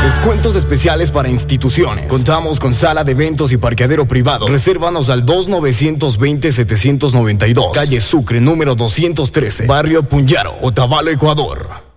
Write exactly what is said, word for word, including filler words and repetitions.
Descuentos especiales para instituciones. Contamos con sala de eventos y parqueadero privado. Resérvanos al dos nueve dos cero, siete nueve dos, calle Sucre, número doscientos trece, barrio Punyaro, Otavalo, Ecuador.